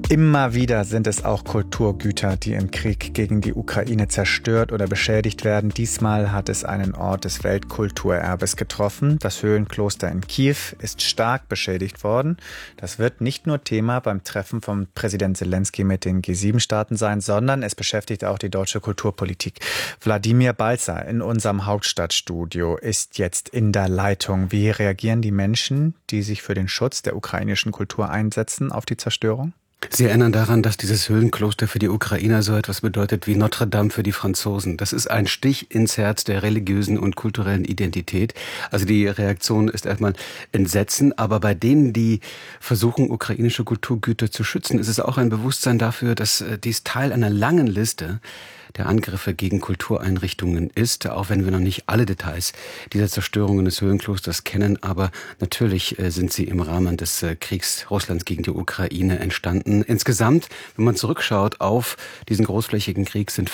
Immer wieder sind es auch Kulturgüter, die im Krieg gegen die Ukraine zerstört oder beschädigt werden. Diesmal hat es einen Ort des Weltkulturerbes getroffen. Das Höhlenkloster in Kiew ist stark beschädigt worden. Das wird nicht nur Thema beim Treffen von Präsident Zelensky mit den G7-Staaten sein, sondern es beschäftigt auch die deutsche Kulturpolitik. Wladimir Balzer in unserem Hauptstadtstudio ist jetzt in der Leitung. Wie reagieren die Menschen, die sich für den Schutz der ukrainischen Kultur einsetzen, auf die Zerstörung? Sie erinnern daran, dass dieses Höhlenkloster für die Ukrainer so etwas bedeutet wie Notre Dame für die Franzosen. Das ist ein Stich ins Herz der religiösen und kulturellen Identität. Also die Reaktion ist erstmal Entsetzen, aber bei denen, die versuchen, ukrainische Kulturgüter zu schützen, ist es auch ein Bewusstsein dafür, dass dies Teil einer langen Liste der Angriffe gegen Kultureinrichtungen ist, auch wenn wir noch nicht alle Details dieser Zerstörungen des Höhlenklosters kennen. Aber natürlich sind sie im Rahmen des Kriegs Russlands gegen die Ukraine entstanden. Insgesamt, wenn man zurückschaut auf diesen großflächigen Krieg, sind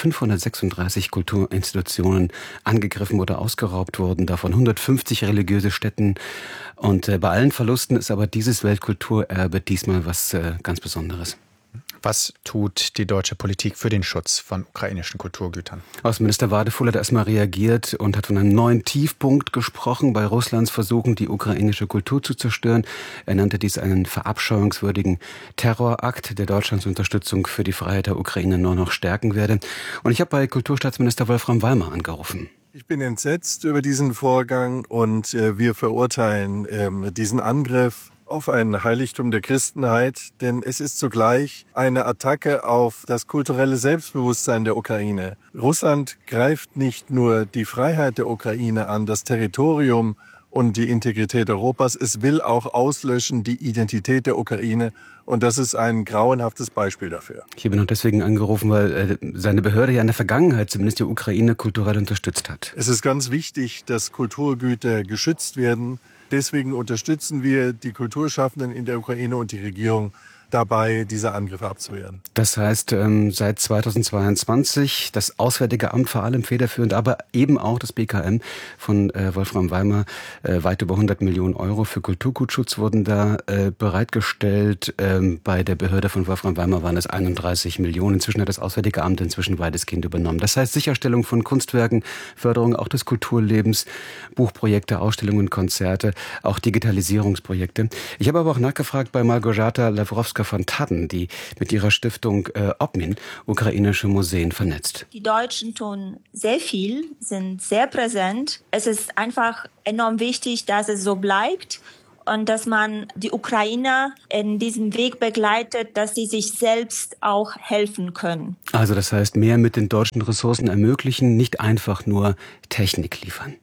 536 Kulturinstitutionen angegriffen oder ausgeraubt worden, davon 150 religiöse Stätten. Und bei allen Verlusten ist aber dieses Weltkulturerbe diesmal was ganz Besonderes. Was tut die deutsche Politik für den Schutz von ukrainischen Kulturgütern? Außenminister Wadefull hat erstmal reagiert und hat von einem neuen Tiefpunkt gesprochen bei Russlands Versuchen, die ukrainische Kultur zu zerstören. Er nannte dies einen verabscheuungswürdigen Terrorakt, der Deutschlands Unterstützung für die Freiheit der Ukraine nur noch stärken werde. Und ich habe bei Kulturstaatsminister Wolfram Weimar angerufen. Ich bin entsetzt über diesen Vorgang und wir verurteilen diesen Angriff auf ein Heiligtum der Christenheit, denn es ist zugleich eine Attacke auf das kulturelle Selbstbewusstsein der Ukraine. Russland greift nicht nur die Freiheit der Ukraine an, das Territorium und die Integrität Europas, es will auch auslöschen die Identität der Ukraine. Und das ist ein grauenhaftes Beispiel dafür. Ich habe noch deswegen angerufen, weil seine Behörde ja in der Vergangenheit zumindest die Ukraine kulturell unterstützt hat. Es ist ganz wichtig, dass Kulturgüter geschützt werden. Deswegen unterstützen wir die Kulturschaffenden in der Ukraine und die Regierung dabei, diese Angriffe abzuwehren. Das heißt, seit 2022 das Auswärtige Amt vor allem federführend, aber eben auch das BKM von Wolfram Weimar, weit über 100 Millionen Euro für Kulturgutschutz wurden da bereitgestellt. Bei der Behörde von Wolfram Weimar waren es 31 Millionen. Inzwischen hat das Auswärtige Amt weitestgehend übernommen. Das heißt Sicherstellung von Kunstwerken, Förderung auch des Kulturlebens, Buchprojekte, Ausstellungen, Konzerte, auch Digitalisierungsprojekte. Ich habe aber auch nachgefragt bei Malgorzata Lewrowska von Tadden, die mit ihrer Stiftung Obmin ukrainische Museen vernetzt. Die Deutschen tun sehr viel, sind sehr präsent. Es ist einfach enorm wichtig, dass es so bleibt und dass man die Ukrainer in diesem Weg begleitet, dass sie sich selbst auch helfen können. Also das heißt, mehr mit den deutschen Ressourcen ermöglichen, nicht einfach nur Technik liefern.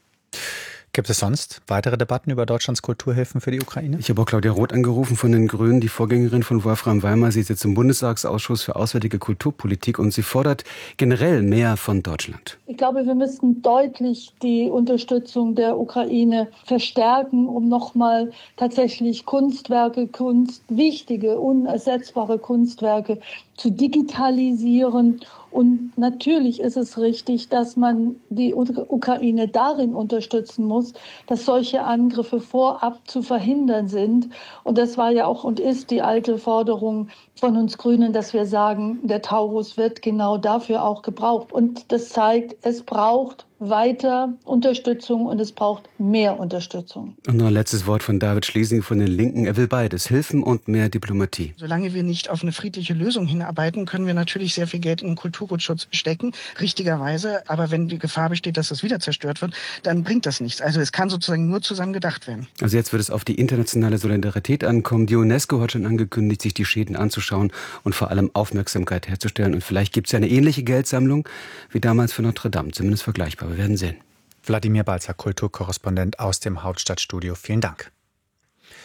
Gibt es sonst weitere Debatten über Deutschlands Kulturhilfen für die Ukraine? Ich habe auch Claudia Roth angerufen von den Grünen, die Vorgängerin von Wolfram Weimar. Sie ist jetzt im Bundestagsausschuss für Auswärtige Kulturpolitik und sie fordert generell mehr von Deutschland. Ich glaube, wir müssen deutlich die Unterstützung der Ukraine verstärken, um nochmal tatsächlich Kunstwerke, wichtige, unersetzbare Kunstwerke zu digitalisieren. Und natürlich ist es richtig, dass man die Ukraine darin unterstützen muss, dass solche Angriffe vorab zu verhindern sind. Und das war ja auch und ist die alte Forderung von uns Grünen, dass wir sagen, der Taurus wird genau dafür auch gebraucht. Und das zeigt, es braucht weiter Unterstützung und es braucht mehr Unterstützung. Und noch ein letztes Wort von David Schlesing von den Linken. Er will beides, Hilfen und mehr Diplomatie. Solange wir nicht auf eine friedliche Lösung hinarbeiten, können wir natürlich sehr viel Geld in den Kulturgutschutz stecken, richtigerweise. Aber wenn die Gefahr besteht, dass das wieder zerstört wird, dann bringt das nichts. Also es kann sozusagen nur zusammen gedacht werden. Also jetzt wird es auf die internationale Solidarität ankommen. Die UNESCO hat schon angekündigt, sich die Schäden anzuschauen und vor allem Aufmerksamkeit herzustellen. Und vielleicht gibt es ja eine ähnliche Geldsammlung wie damals für Notre Dame, zumindest vergleichbar. Wir werden sehen. Wladimir Balzer, Kulturkorrespondent aus dem Hauptstadtstudio. Vielen Dank.